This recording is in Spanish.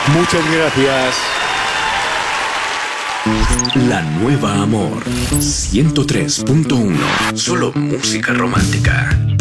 Muchas gracias. La Nueva Amor 103.1. Solo música romántica.